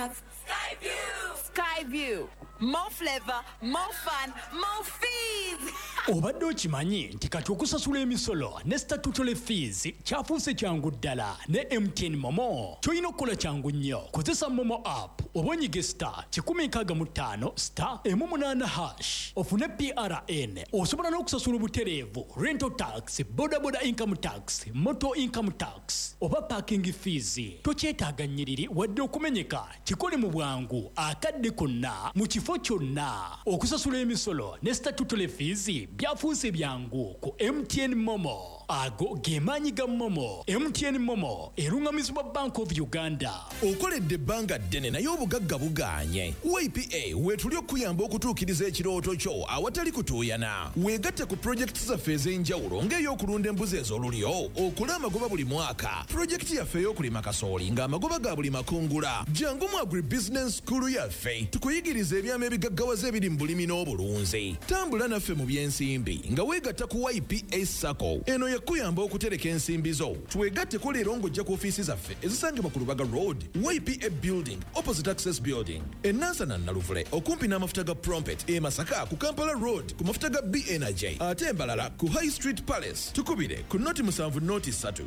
Skyview. More flavor, more fun, more fees. Obadde okimanyi nti kati okusasula emisolo ne statutory fees kyafuuse kyangu ddala ne MTN Momo. Ky'olina okukola kyangu nnyo. Kozesa Momo app oba onyige star 165 star 18#. Ofune PRN. Osobola n'okusasula obutereevu, rental tax, boda income tax, motor income tax oba parking fees. Tokyetaaga nnyiriri wadde okumenyeka. Kikole mu bwangu akadde konna mu kifo kyonna. Okusasula emisolo ne statutory fees byafuuse byangu ku MTN Momo. Ago gemaanyi ga Momo. MTN Momo erungamizibwa Bank of Uganda. Okoledde ebbanga ddene naye obugagga bugaanye. YPA weetuli okuyamba okutuukiriza ekirooto kyo awatali kutuuyana. Weegatte ku projekiti zaffe ez'enjawulo ng'ey'okulunda embuzi ez'olulyo, okula amagoba buli mwaka, projekiti yaffe ey'okulima kasooli ng'amagoba ga buli makungula. Jangu mu agribusiness school yaffe tukuyigiriza ebyama ebigaggawaza ebiri mu bulimi n'obulunzi. Tambula naffe mu by'ensimbi nga weegatta ku YPA Sacco. Eno yakuyamba okutereka ensimbi zo. Twegatteko leero ng'ojja ku ofiisi zaffe ezisangibwa ku Lubaga Road, YPA Building, opposite Access Building, Nansana Naluvule, okumpi n'amafuta ga Prompet, Masaka ku Kampala Road, ku mafuta ga B-Energy, ate embalala ku High Street Palace. Tukubire ku noti 7 noti 3,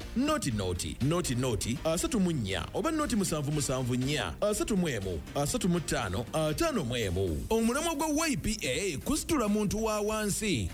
noti 34 oba noti 774 35 55. Omulamwa gwa YPA kusitula muntu wa wansi.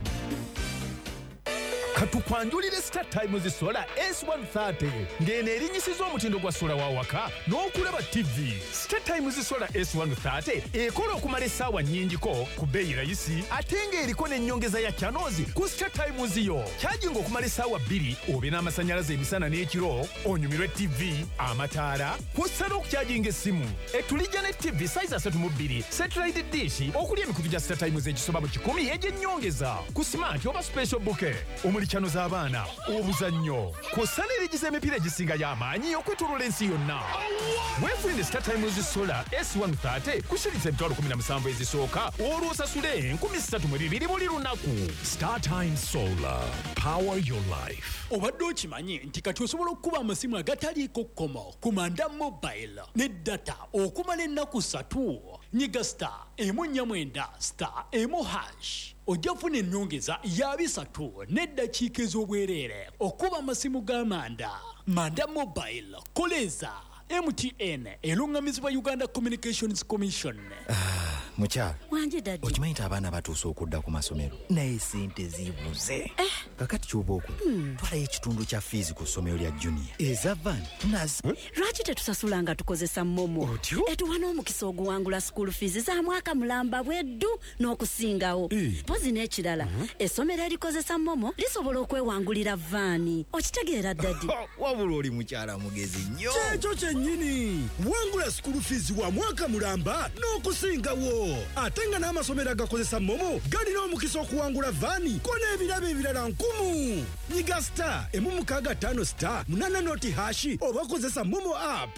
Katukwanjulire Star Times Solar S130 ng'eno erinnyisiza omutindo gwa sola wa waka n'okulaba TV. Star Times Solar S130 ekola okumala essaawa nnyingiko ku bbeeyi rayisi ate ng'eriko n'ennyongeza ya channels ku Star Times yo. Kyajinga okumala essaawa 2 obe n'amasannyalaze emisana n'ekiro, onyumirwe TV, amataala, kw'ossa n'okukyajinga essimu. Etulijja ne TV size 32, satellite dish okuli emikutu gya Star Times egisoba mu 10 egy'ennyongeza. Ku smart oba special bouquet, chano z'abaana, obuzannyo, kw'ossa n'erigiza emipiira egisinga y'amaanyi okwetooloola ensi yonna. Weefunire Star Times Solar S130 ku shillings 17,000 ezisooka olwo osasule 3,200 buli lunaku. Star Times Solar, power your life. Obadde okimanyi nti kati osobola okukuba amasimu agataliiko kkomo ku Manda Mobile ne data okumala ennaku 3. Nyiga star 149 star 1#. Ojja kufuna ennyongeza ya 3 n'eddakiika ez'obwereere okuba amasimu ga Manda Mobile. Koleza MTN erungamizibwa Uganda Communications Commission. Mukyala wanje dadi okimanyi nti abaana batuuse okudda ku masomero naye sente zibuze. Kakati ky'oba okola twalayo ekitundu kya fiizi ku ssomero lya junior eza van tunazi. Lwaki tetusasula nga tukozesa Momo? Etuwa n'omukisa oguwangula school fees za mwaka mulamba bweddu n'okusingawo. Pozi n'ekirala essomero erikozesa Momo lisobola okwewangulira vaani. Okitegeera dadi? Wabula oli mukyala mugezi nnyo. Kyekyo kyennyini wangula school fees wa mwaka mulamba n'okusingawo. Ate nga n'amasomero agakozesa Momo galina omukisa okuwangula vaani ko n'ebirabo ebirala 1000. Nyiga star 165 star 8 noti hashi oba kozesa Momo app.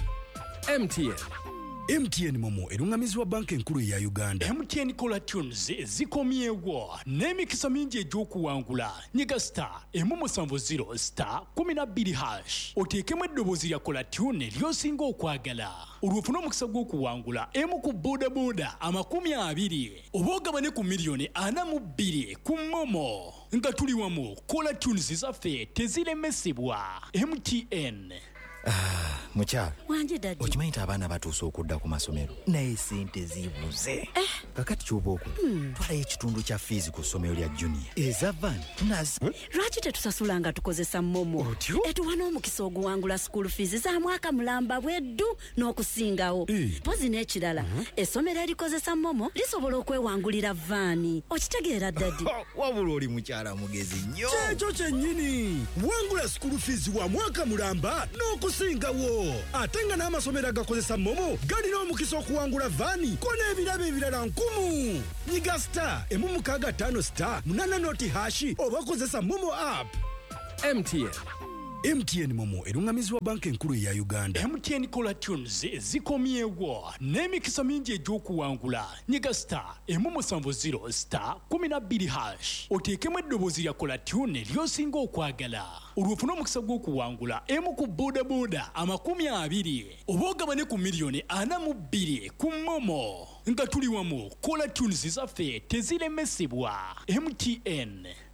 MTN Momo erungamizibwa banka enkulu ya Uganda. MTN Kola Tunes zikomyewo n'emikisa mingi egy'okuwangula. Nyiga star 170 star 12#. Oteekemu eddoboozi lya Kola Tune ly'osinga okwagala. Olwofuna omukisa gw'okuwangula emu ku bodaboda 20 oba ogabane ku miliyoni 42 ku Momo. Nga tuli wamu Kola Tunes zaffe teziremesebwa. MTN. Mukyala wanje dadi okimanyi nti abaana batuuse okudda ku masomero naye sente zibuze. Kakati ky'oba okola twalayo ekitundu kya fiizi ku ssomero lya junior eza van tunazi. Lwaki tetusasula nga tukozesa Momo? Etuwa n'omukisa oguwangula school fees za mwaka mulamba bweddu n'okusingawo. Pozi n'ekirala essomero erikozesa Momo lisobola okwewangulira vaani. Okitegeera dadi? Wabula oli mukyala mugezi nnyo. Kyekyo kyennyini wangula school fees wa mwaka mulamba n'okusingawo. Ate nga n'amasomero agakozesa Momo galina omukisa okuwangula vaani ko n'ebirabo ebirala 1000. Nyiga star 165 star 8 noti hashi oba kozesa Momo app. MTN MTN Momo erungamizibwa banka enkulu eya Uganda. MTN Kola Tunes zikomyewo n'emikisa mingi egy'okuwangula. Nyiga star emu 7 *12#. Oteekemu eddoboozi lya Kola Tune ly'osinga okwagala. Olwofuna omukisa gw'okuwangula emu ku bodaboda 20 oba ogabane ku miliyoni 42 ku Momo. Nga tuli wamu Kola Tunes zaffe teziremesebwa. MTN